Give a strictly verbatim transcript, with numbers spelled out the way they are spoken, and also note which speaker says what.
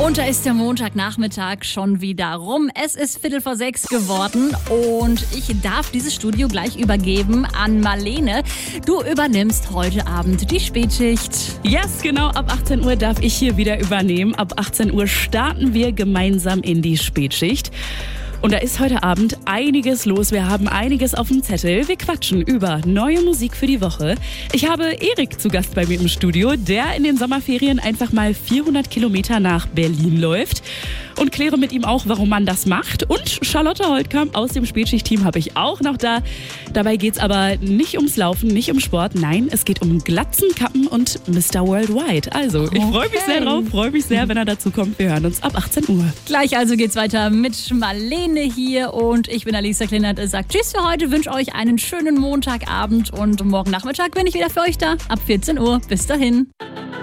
Speaker 1: Und da ist der Montagnachmittag schon wieder rum. Es ist Viertel vor sechs geworden und ich darf dieses Studio gleich übergeben an Marlene. Du übernimmst heute Abend die Spätschicht.
Speaker 2: Yes, genau. Ab achtzehn Uhr darf ich hier wieder übernehmen. Ab achtzehn Uhr starten wir gemeinsam in die Spätschicht. Und da ist heute Abend einiges los. Wir haben einiges auf dem Zettel. Wir quatschen über neue Musik für die Woche. Ich habe Erik zu Gast bei mir im Studio, der in den Sommerferien einfach mal vierhundert Kilometer nach Berlin läuft. Und kläre mit ihm auch, warum man das macht. Und Charlotte Holtkamp aus dem Spätschicht-Team habe ich auch noch da. Dabei geht es aber nicht ums Laufen, nicht um Sport. Nein, es geht um Glatzen, Kappen und Mister Worldwide. Also, ich freue mich sehr drauf, freue mich sehr, wenn er dazu kommt. Wir hören uns ab achtzehn Uhr.
Speaker 1: Gleich also geht's weiter mit Marlene hier und ich bin Alisa Kleinert. Sagt Tschüss für heute, wünsche euch einen schönen Montagabend und morgen Nachmittag bin ich wieder für euch da ab vierzehn Uhr. Bis dahin.